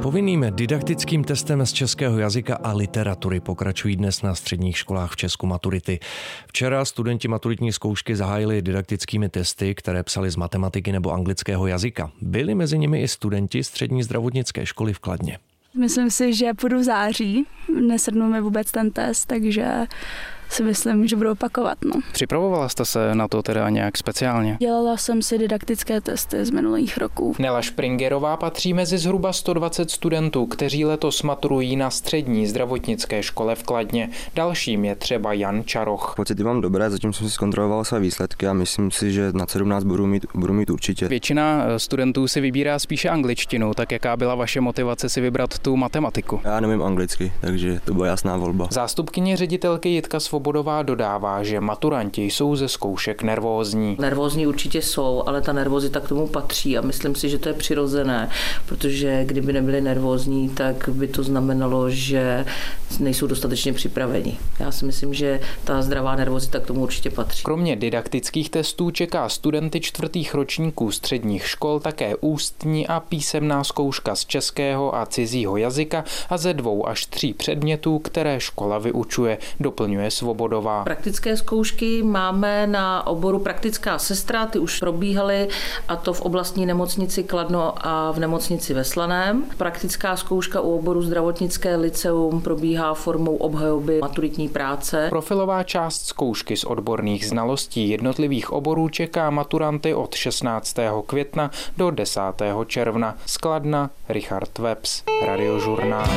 Povinným didaktickým testem z českého jazyka a literatury pokračují dnes na středních školách v Česku maturity. Včera studenti maturitní zkoušky zahájili didaktickými testy, které psali z matematiky nebo anglického jazyka. Byli mezi nimi i studenti střední zdravotnické školy v Kladně. Myslím si, že půjdu v září. Nesednul mi vůbec ten test, takže si myslím, že budu opakovat. Připravovala jste se na to teda nějak speciálně? Dělala jsem si didaktické testy z minulých roků. Nela Špringerová patří mezi zhruba 120 studentů, kteří letos maturují na střední zdravotnické škole v Kladně. Dalším je třeba Jan Čaroch. Pocity mám dobré, zatím jsem si zkontroloval své výsledky a myslím si, že na 17 budu mít určitě. Většina studentů si vybírá spíše angličtinu, tak jaká byla vaše motivace si vybrat tu matematiku? Já nevím anglicky, takže to byla jasná volba. Zástupkyně ředitelky Jitka Svobodová dodává, že maturanti jsou ze zkoušek nervózní. Nervózní určitě jsou, ale ta nervozita k tomu patří a myslím si, že to je přirozené, protože kdyby nebyli nervózní, tak by to znamenalo, že nejsou dostatečně připraveni. Já si myslím, že ta zdravá nervozita k tomu určitě patří. Kromě didaktických testů čeká studenty čtvrtých ročníků středních škol také ústní a písemná zkouška z českého a cizího jazyka a ze 2 až 3 předmětů, které škola vyučuje, doplňuje Svobodová. Praktické zkoušky máme na oboru praktická sestra, ty už probíhaly, a to v oblastní nemocnici Kladno a v nemocnici ve Slaném. Praktická zkouška u oboru zdravotnické lyceum probíhá formou obhajoby maturitní práce. Profilová část zkoušky z odborných znalostí jednotlivých oborů čeká maturanty od 16. května do 10. června. Z Kladna Richard Webs, Radiožurnál.